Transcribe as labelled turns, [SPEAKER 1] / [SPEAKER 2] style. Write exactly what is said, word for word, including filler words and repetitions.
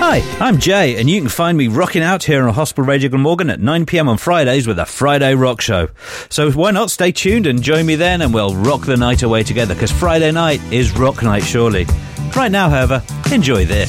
[SPEAKER 1] Hi, I'm Jay, and you can find me rocking out here on Hospital Radio Glamorgan at nine p m on Fridays with a Friday Rock Show. So why not stay tuned and join me then, and we'll rock the night away together, because Friday night is rock night, surely. Right now, however, enjoy this.